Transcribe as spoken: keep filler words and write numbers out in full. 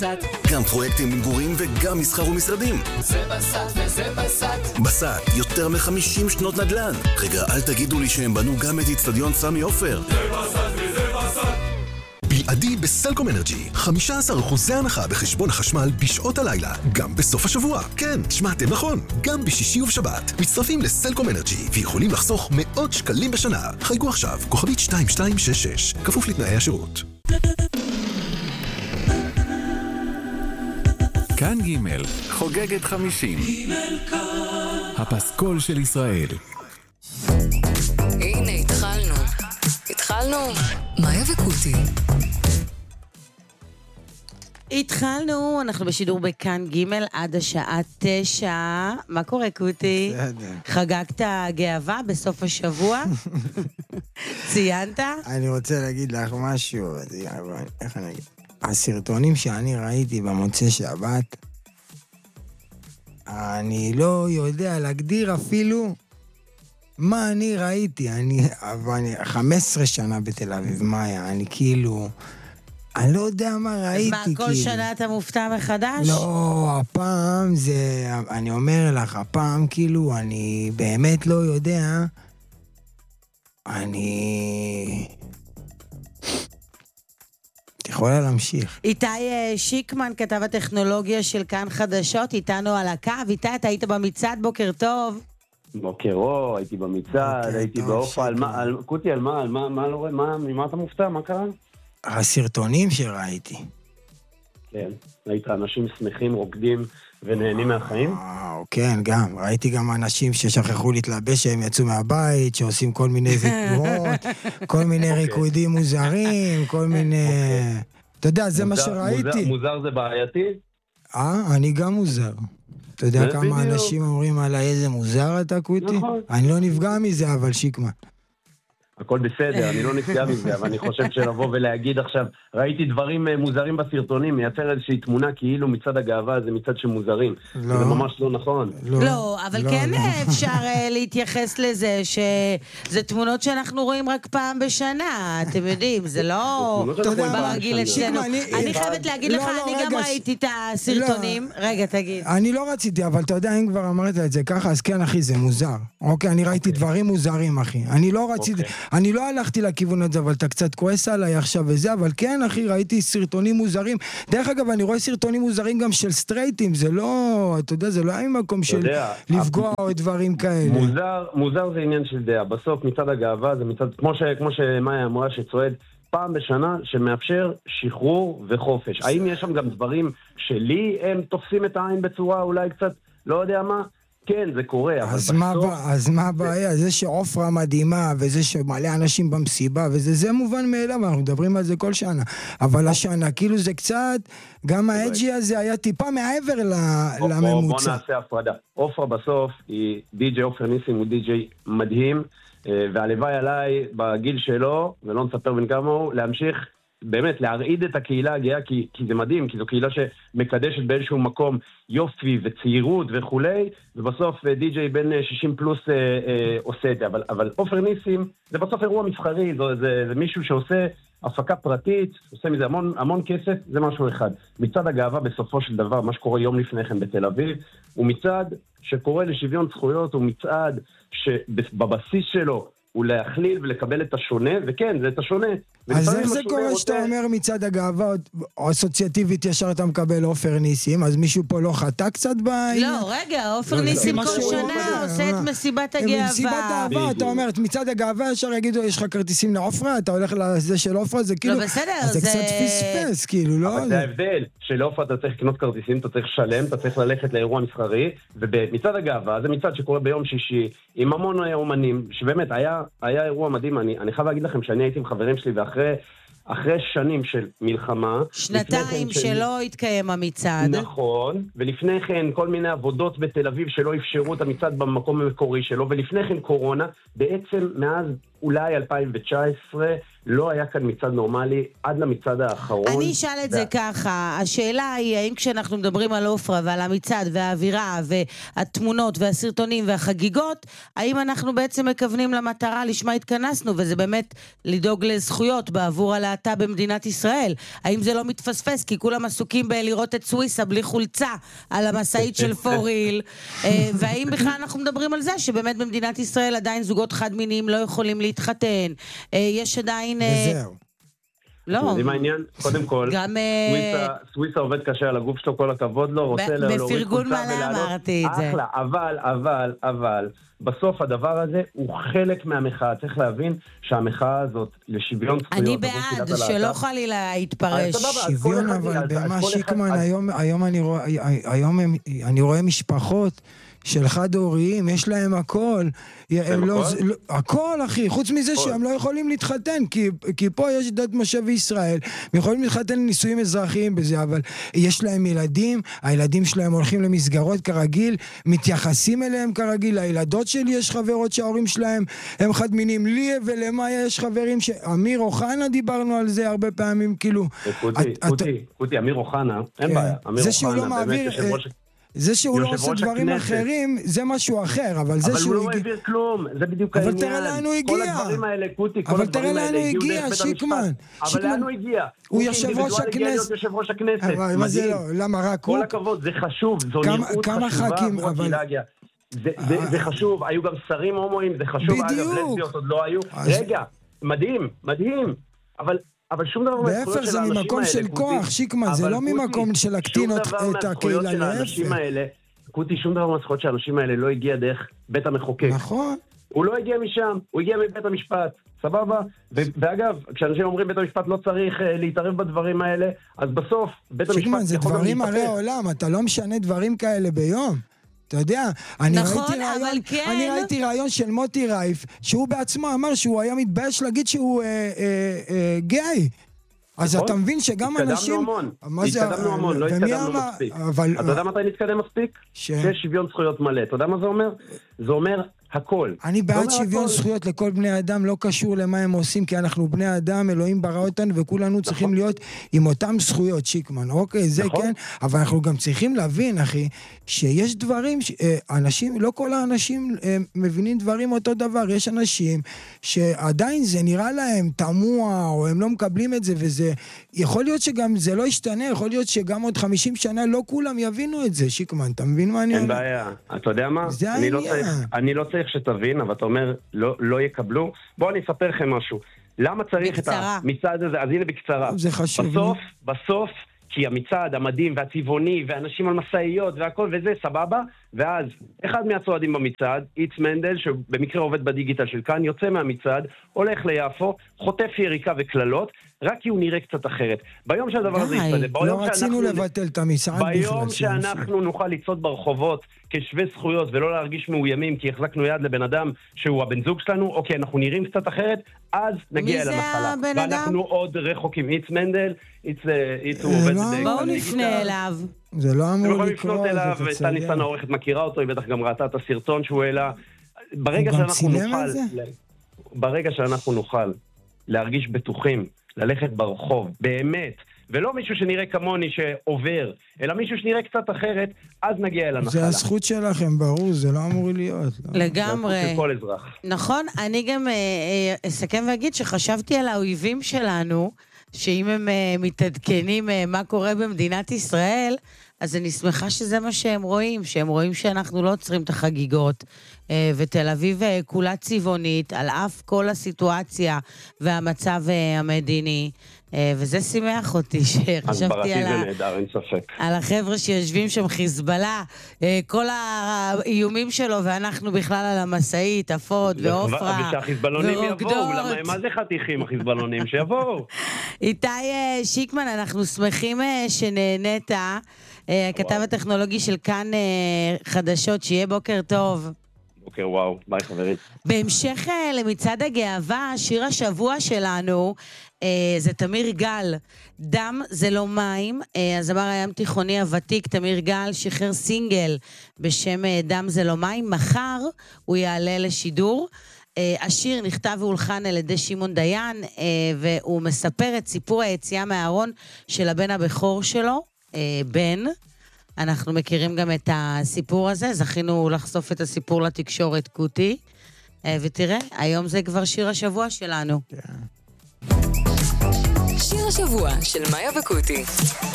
גם פרויקטים מגורים וגם מסחר ומשרדים. זה בסט וזה בסט. בסט, יותר מ-חמישים שנות נדל"ן. רגע, אל תגידו לי שהם בנו גם את אצטדיון סמי עופר. זה בסט וזה בסט. בלעדי בסלקום אנרג'י, חמישה עשר אחוז הנחה בחשבון החשמל בשעות הלילה, גם בסוף השבוע. כן, שמעתם נכון, גם בשישי ובשבת. מצטרפים לסלקום אנרג'י ויכולים לחסוך מאות שקלים בשנה. חייגו עכשיו, כוכבית שתיים שתיים שש שש, כפוף לתנאי השירות. כאן ג' חוגגת חמישים. הפסקול של ישראל. הנה, התחלנו. התחלנו. מאיה וקוטי. התחלנו, אנחנו בשידור בכאן ג' עד השעה תשע. מה קורה, קוטי? בסדר. חגגת גאווה בסוף השבוע? ציינת? אני רוצה להגיד לך משהו, איך אני אגיד? הסרטונים שאני ראיתי במוצאי שבת, אני לא יודע להגדיר אפילו מה אני ראיתי. אני, אבל אני חמש עשרה שנה בתל אביב, מאיה, אני כאילו, אני לא יודע מה ראיתי. אז מה, כל כאילו. שנה אתה מופתע מחדש? לא, הפעם זה, אני אומר לך, הפעם כאילו, אני באמת לא יודע, אני... יכולה להמשיך. איתי שיקמן, כתב הטכנולוגיה של כאן חדשות, איתנו על הקו. איתי, אתה היית במצעד, בוקר טוב. בוקר אור, הייתי במצעד, הייתי באופה, על מה, על, קוטי, על מה, על מה, מה לא רואה, מה, ממה אתה מופתע, מה קרה? הסרטונים שראיתי. כן, ראית אנשים שמחים, רוקדים ונהנים מהחיים? כן, גם. ראיתי גם אנשים ששכחו להתלבש שהם יצאו מהבית, שעושים כל מיני תנועות, כל מיני ריקודים מוזרים, כל מיני... אתה יודע, זה מה שראיתי. מוזר זה בעייתי? אה, אני גם מוזר. אתה יודע כמה אנשים אומרים עליי איזה מוזר אתה, קוטי? אני לא נפגע מזה, אבל שיקמן. הכל בסדר, אני לא נפגע מזה, אבל אני חושב שלבוא ולהגיד עכשיו, ראיתי דברים מוזרים בסרטונים, מייצר איזושהי תמונה כאילו מצד הגאווה זה מצד שמוזרים. לא. זה ממש לא נכון. לא, לא אבל לא, כן לא. אפשר להתייחס לזה שזה תמונות שאנחנו רואים רק פעם בשנה, אתם יודעים, זה לא ברגיל אצלנו. אני חייבת להגיד לך, אני גם ראיתי את הסרטונים. רגע, תגיד. אני לא רציתי, אבל אתה יודע, אם כבר אמרת את זה ככה, אז כן, אחי, זה מוזר. אוקיי, אני ראיתי דברים מוזרים, אחי. אני לא רציתי... אני לא הלכתי לכיוון הזה, אבל אתה קצת כועס עליי עכשיו וזה, אבל כן, אחי, ראיתי סרטונים מוזרים. דרך אגב, אני רואה סרטונים מוזרים גם של סטרייטים, זה לא, אתה יודע, זה לא היה ממקום של לפגוע או דברים כאלה. מוזר, מוזר זה עניין של דעה. בסוף, מצד הגאווה, זה מצד, כמו ש, כמו שמאיה אמרה, שצועד פעם בשנה, שמאפשר שחרור וחופש. האם יש שם גם דברים שלי הם תופסים את העין בצורה אולי קצת, לא יודע מה? כן, זה קורה. אז מה, אז מה הבעיה? זה שעופרה מדהימה, וזה שמלא אנשים במסיבה, וזה זה מובן מאליו, אנחנו מדברים על זה כל שנה. אבל השנה, כאילו זה קצת, גם האג'י הזה היה טיפה מעבר לממוצע. בוא נעשה הפרדה. עופרה בסוף, היא די-ג'יי עופר ניסים, הוא די-ג'יי מדהים, והלוואי עליי בגיל שלו, ולא נספר בין כמה הוא, להמשיך באמת להרעיד את הקהילה הגאה, כי, כי זה מדהים, כי זו קהילה שמקדשת באיזשהו מקום יופי וצעירות וכולי, ובסוף די-ג'יי בין שישים פלוס אה, אה, עושה את זה. אבל, אבל עופר ניסים זה בסוף אירוע מסחרי, זה, זה, זה מישהו שעושה הפקה פרטית, עושה מזה המון, המון כסף, זה משהו אחד. מצד הגאווה בסופו של דבר, מה שקורה יום לפני כן בתל אביב, הוא מצד שקורא לשוויון זכויות, הוא מצד שבבסיס שלו, הוא להכליל ולקבל את השונה, וכן, זה את השונה. אז איך זה קורה שאתה אומר מצד הגאווה אסוציאטיבית ישר אתה מקבל עופר ניסים, אז מישהו פה לא חטא קצת בעניין? לא, רגע, עופר ניסים כל שנה עושה את מסיבת הגאווה. מסיבת הגאווה, אתה אומר, מצד הגאווה ישר יגידו, יש לך כרטיסים לעופרה, אתה הולך לזה של עופרה, זה כאילו, זה קצת פספס, כאילו, לא? אבל זה ההבדל, שלעופרה אתה צריך לקנות כרטיסים, אתה צריך לשלם, אתה צריך ללכת לאירוע מסחרי, ומצד הגאווה, זה מצד שקורה ביום שישי, עם המון אומנים, שבאמת היה, היה אירוע מדהים. אני, אני חייב להגיד לכם שאני הייתי עם חברים שלי, ואחרי, אחרי שנים של מלחמה, שנתיים שלא של... התקיים המצעד. נכון, ולפני כן כל מיני עבודות בתל אביב שלא אפשרו את המצעד במקום המקורי שלו, ולפני כן קורונה, בעצם מאז אולי אלפיים תשע עשרה, לא היה כאן מצד נורמלי עד למצד האחרון. אני אשאל את זה ככה, השאלה היא, האם כשאנחנו מדברים על אופרה ועל המצעד והאווירה והתמונות והסרטונים והחגיגות, האם אנחנו בעצם מכוונים למטרה לשמה התכנסנו, וזה באמת לדאוג לזכויות בעבור הלהט"ב במדינת ישראל? האם זה לא מתפספס, כי כולם עסוקים בלראות את סוויסה בלי חולצה על המשאית של פוריל, והאם בכלל אנחנו מדברים על זה שבאמת במדינת ישראל עדיין זוגות חד מיניים לא יכולים להתחתן, יש עדיין... וזהו. לא. זה העניין, קודם כל, גם... סוויסה עובד קשה על הגוף שלו, כל הכבוד לו, רוצה להוריד חולצה בפרגון מלא אמרתי את זה. אחלה, אבל, אבל, אבל, בסוף הדבר הזה הוא חלק מהמחאה. צריך להבין שהמחאה הזאת לשוויון זכויות... אני בעד, שלא חלילה להתפרש. שוויון, אבל במה שיקמן, היום אני רואה משפחות של חד הוריים, יש להם הכל, הם לא, לא, הכל אחי, חוץ מזה שהם לא יכולים להתחתן, כי, כי פה יש דת משה וישראל, הם יכולים להתחתן לנישואים אזרחיים בזה, אבל יש להם ילדים, הילדים שלהם הולכים למסגרות כרגיל, מתייחסים אליהם כרגיל, הילדות שלי יש חברות שההורים שלהם הם חד מינים, לי ולמאיה יש חברים, אמיר אוחנה דיברנו על זה הרבה פעמים, כאילו... קוטי, קוטי, קוטי, אמיר אוחנה, אין בעיה, אמיר אוחנה, באמת יושב ראש... זה שהוא לא עושה דברים אחרים, זה משהו אחר, אבל זה שהוא... אבל הוא לא העביר כלום, זה בדיוק העניין. אבל תראה לאן הוא הגיע. כל הדברים האלה, קוטי, כל הדברים האלה הגיעו דרך בית המשפט. אבל לאן הוא הגיע? הוא יושב ראש הכנסת. יושב ראש הכנסת. אבל מה זה לא? למה רק הוא? כל הכבוד, זה חשוב, זו נראות חשובה עבור הקהילה. זה חשוב, היו גם שרים הומואים, זה חשוב, אגב, לסביות עוד לא היו. רגע, מדהים, מדהים, אבל... אבל שום דבר מהזכויות של האנשים האלה, ממקום של כוח, שיקמן, זה לא ממקום של להקטין את הקהילה להפך. קוטי, שום דבר מהזכויות של האנשים האלה לא הגיע דרך בית המחוקק. נכון. הוא לא הגיע משם, הוא הגיע מבית המשפט, סבבה? ואגב, כשאנשים אומרים בית המשפט לא צריך להתערב בדברים האלה, אז בסוף בית המשפט... שיקמן, זה דברים הרי עולם, אתה לא משנה דברים כאלה ביום. אתה יודע, אני, נכון, ראיתי רעיון, כן. אני ראיתי רעיון של מוטי רייף, שהוא בעצמו אמר שהוא היה מתבייש להגיד שהוא אה, אה, אה, גיי. אז אתה מבין שגם אנשים... התקדמנו המון, התקדמנו המון, לא התקדמנו מספיק. אתה יודע מתי נתקדם מספיק? שיש שוויון זכויות מלא. אתה יודע מה זה אומר? זה אומר הכל. אני בעד שוויון זכויות לכל בני אדם, לא קשור למה הם עושים, כי אנחנו בני אדם, אלוהים ברא אותנו, וכולנו צריכים להיות עם אותם זכויות, שיקמן. אוקיי, זה כן, אבל אנחנו גם צריכים להבין, אחי, שיש דברים, אנשים, לא כל האנשים מבינים דברים אותו דבר. יש אנשים שעדיין זה נראה להם תמוה, או הם לא מקבלים את זה, וזה, יכול להיות שגם זה לא ישתנה, יכול להיות שגם עוד חמישים שנה לא כולם יבינו את זה, שיקמן. אתה מבין מה אני אומר? אין בעיה. אתה יודע מה? אני לא צריך שתבין, אבל אתה אומר, לא, לא יקבלו. בואו אני אספר לכם משהו. למה צריך בקצרה. את המצעד הזה? אז הנה בקצרה. זה חשוב. בסוף, בסוף, כי המצעד המדהים והצבעוני, ואנשים על מסעיות והכל וזה, סבבה. ואז, אחד מהצועדים במצעד, איץ מנדל, שבמקרה עובד בדיגיטל של כאן, יוצא מהמצעד, הולך ליפו, חוטף יריקה וכללות, רק כי הוא נראה קצת אחרת. ביום שהדבר הזה יתפדה, לא רצינו לבטל את המצעד בכלל. ביום שאנחנו נוכל לצעוד ברחובות כשווה זכויות ולא להרגיש מאוימים, כי החזקנו יד לבן אדם שהוא הבן זוג שלנו, אוקיי, אנחנו נראים קצת אחרת, אז נגיע אל המחלה. ואנחנו עוד רחוקים. איץ מנדל, איץ הוא עובד בדיגיטל. בואו נפנה אליו. זה לא אמור לקרוא. אתם יכולים לפנות אליו, וטל ניסן העורכת מכירה אותו, היא בטח גם ראתה את הסרטון שהוא העלה. ברגע שאנחנו נוכל, ברגע שאנחנו נוכל להרגיש בטוחים, ללכת ברחוב, באמת, ולא מישהו שנראה כמוני שעובר, אלא מישהו שנראה קצת אחרת, אז נגיע אל הנחלה. זה הזכות שלכם, ברור, זה לא אמור להיות. לגמרי. זה הזכות של כל אזרח. נכון, אני גם אסכם ואגיד שחשבתי על האויבים שלנו, שאם הם מתעדכנים מה קורה במדינת ישראל, אז אני שמחה שזה מה שהם רואים, שהם רואים שאנחנו לא עוצרים את החגיגות, ותל אביב כולה צבעונית, על אף כל הסיטואציה והמצב המדיני, וזה שימח אותי, שחשבתי על, ה... נהדר, אין ספק. על החבר'ה שיושבים שם חיזבאללה, כל האיומים שלו, ואנחנו בכלל על המסעית, אפוד ואופרה, ושהחיזבאלונים יבואו, למה מה זה חתיכים החיזבאלונים שיבואו? איתי שיקמן, אנחנו שמחים שנהנית, הכתב הטכנולוגי של כאן חדשות, שיהיה בוקר טוב. בוקר וואו, ביי חברים. בהמשך למצעד הגאווה, שיר השבוע שלנו, זה תמיר גל, דם זה לא מים, הזמר הים תיכוני הוותיק תמיר גל שחרר סינגל בשם דם זה לא מים, מחר הוא יעלה לשידור, השיר נכתב והולחן על ידי שמעון דיין, והוא מספר את סיפור היציאה מהארון של הבן הבכור שלו, בן. אנחנו מכירים גם את הסיפור הזה, זכינו לחשוף את הסיפור לתקשורת קוטי, ותראה, היום זה כבר שיר השבוע שלנו. שיר השבוע של מאיה וקוטי.